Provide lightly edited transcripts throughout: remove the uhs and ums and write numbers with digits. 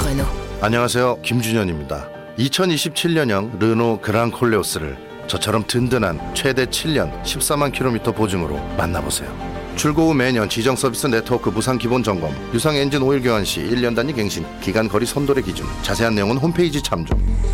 안녕하세요, 김준현입니다. 2027년형 르노 그랑 콜레오스를 저처럼 든든한 최대 7년 14만 킬로미터 보증으로 만나보세요. 출고 후 매년 지정 서비스 네트워크 무상 기본 점검, 유상 엔진 오일 교환 시 1년 단위 갱신, 기간 거리 선도의 기준, 자세한 내용은 홈페이지 참조.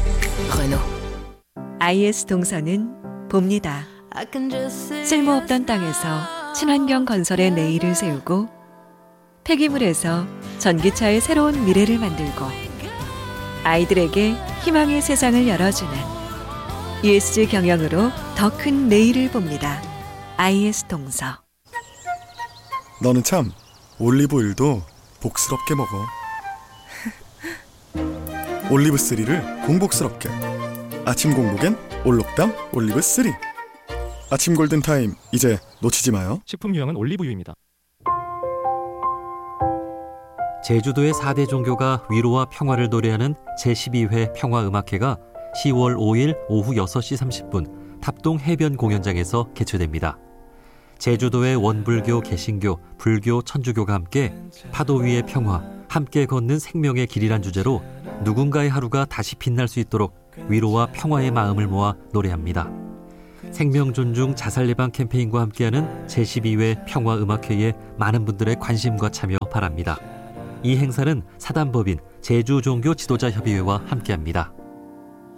IS 동서는 봅니다. 쓸모없던 땅에서 친환경 건설의 내일을 세우고, 폐기물에서 전기차의 새로운 미래를 만들고, 아이들에게 희망의 세상을 열어주는 ESG 경영으로 더 큰 내일을 봅니다. IS 동서. 너는 참 올리브오일도 복스럽게 먹어. 올리브3를 공복스럽게. 아침 공복엔 올록당 올리브3. 아침 골든타임, 이제 놓치지 마요. 식품 유형은 올리브유입니다. 제주도의 4대 종교가 위로와 평화를 노래하는 제12회 평화음악회가 10월 5일 오후 6시 30분 탑동 해변 공연장에서 개최됩니다. 제주도의 원불교, 개신교, 불교, 천주교가 함께 파도 위의 평화, 함께 걷는 생명의 길이란 주제로 누군가의 하루가 다시 빛날 수 있도록 위로와 평화의 마음을 모아 노래합니다. 생명 존중 자살 예방 캠페인과 함께하는 제12회 평화음악회에 많은 분들의 관심과 참여 바랍니다. 이 행사는 사단법인 제주종교 지도자협의회와 함께합니다.